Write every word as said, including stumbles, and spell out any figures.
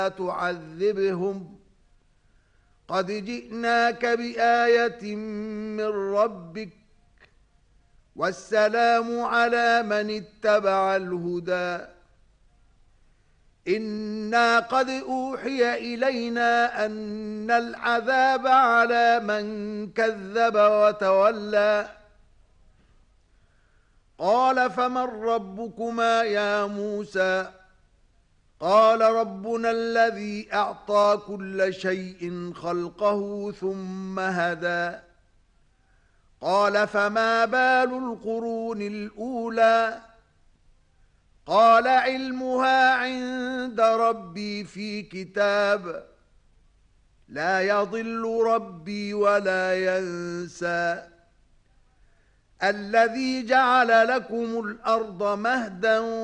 تعذبهم قد جئناك بآية من ربك والسلام على من اتبع الهدى إنا قد أوحي إلينا أن العذاب على من كذب وتولى قال فمن ربكما يا موسى قال ربنا الذي أعطى كل شيء خلقه ثم هدى قال فما بال القرون الأولى قال علمها عند ربي في كتاب لا يضل ربي ولا ينسى الذي جعل لكم الأرض مهدا